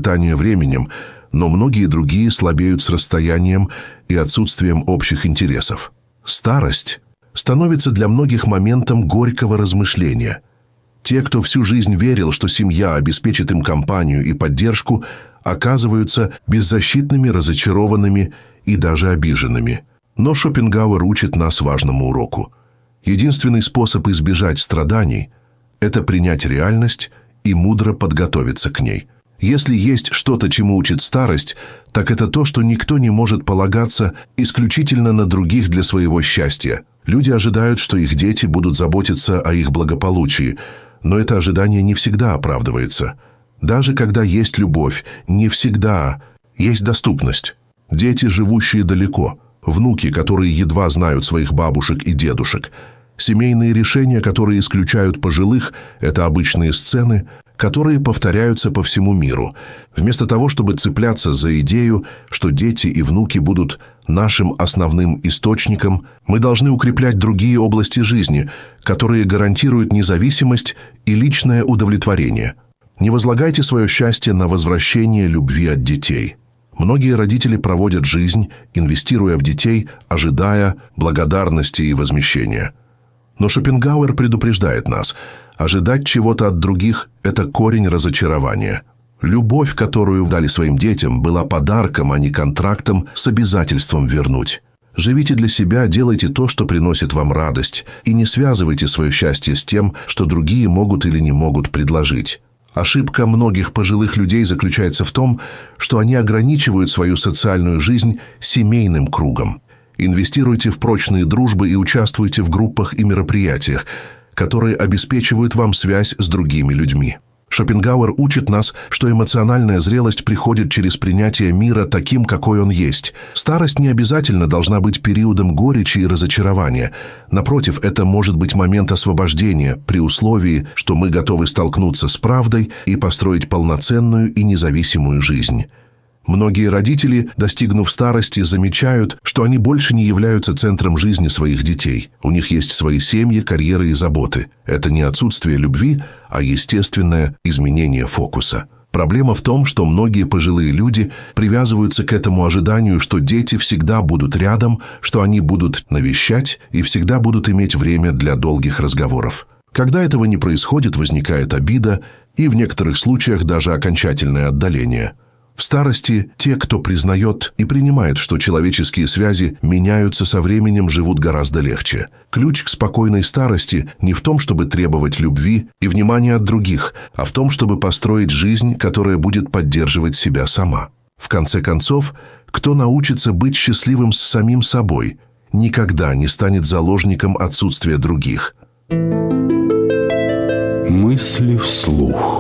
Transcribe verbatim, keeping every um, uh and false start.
испытание временем, но многие другие слабеют с расстоянием и отсутствием общих интересов. Старость становится для многих моментом горького размышления. Те, кто всю жизнь верил, что семья обеспечит им компанию и поддержку, оказываются беззащитными, разочарованными и даже обиженными. Но Шопенгауэр учит нас важному уроку. Единственный способ избежать страданий – это принять реальность и мудро подготовиться к ней. Если есть что-то, чему учит старость, так это то, что никто не может полагаться исключительно на других для своего счастья. Люди ожидают, что их дети будут заботиться о их благополучии, но это ожидание не всегда оправдывается. Даже когда есть любовь, не всегда есть доступность. Дети, живущие далеко, внуки, которые едва знают своих бабушек и дедушек, семейные решения, которые исключают пожилых, это обычные сцены, которые повторяются по всему миру. Вместо того, чтобы цепляться за идею, что дети и внуки будут нашим основным источником, мы должны укреплять другие области жизни, которые гарантируют независимость и личное удовлетворение. Не возлагайте свое счастье на возвращение любви от детей. Многие родители проводят жизнь, инвестируя в детей, ожидая благодарности и возмещения. Но Шопенгауэр предупреждает нас, ожидать чего-то от других – это корень разочарования. Любовь, которую дали своим детям, была подарком, а не контрактом с обязательством вернуть. Живите для себя, делайте то, что приносит вам радость, и не связывайте свое счастье с тем, что другие могут или не могут предложить. Ошибка многих пожилых людей заключается в том, что они ограничивают свою социальную жизнь семейным кругом. Инвестируйте в прочные дружбы и участвуйте в группах и мероприятиях, которые обеспечивают вам связь с другими людьми. Шопенгауэр учит нас, что эмоциональная зрелость приходит через принятие мира таким, какой он есть. Старость не обязательно должна быть периодом горечи и разочарования. Напротив, это может быть момент освобождения, при условии, что мы готовы столкнуться с правдой и построить полноценную и независимую жизнь. Многие родители, достигнув старости, замечают, что они больше не являются центром жизни своих детей. У них есть свои семьи, карьеры и заботы. Это не отсутствие любви, а естественное изменение фокуса. Проблема в том, что многие пожилые люди привязываются к этому ожиданию, что дети всегда будут рядом, что они будут навещать и всегда будут иметь время для долгих разговоров. Когда этого не происходит, возникает обида и в некоторых случаях даже окончательное отдаление. В старости те, кто признает и принимает, что человеческие связи меняются со временем, живут гораздо легче. Ключ к спокойной старости не в том, чтобы требовать любви и внимания от других, а в том, чтобы построить жизнь, которая будет поддерживать себя сама. В конце концов, кто научится быть счастливым с самим собой, никогда не станет заложником отсутствия других. Мысли вслух.